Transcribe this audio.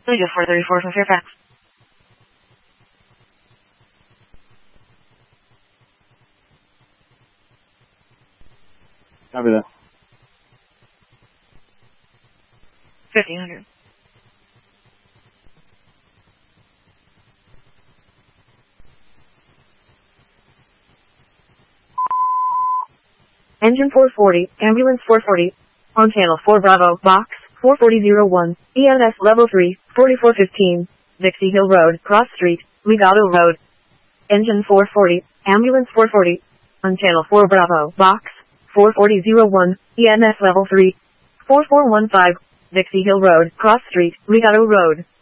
Legal 434 from Fairfax. Copy that. 1500. Engine 440, ambulance 440, on channel 4 Bravo, box 44001, EMS level 3, 4415, Dixie Hill Road, Cross Street, Legato Road. Engine 440, ambulance 440, on channel 4 Bravo, box 44001, EMS level 3, 4415, Dixie Hill Road, Cross Street, Legato Road.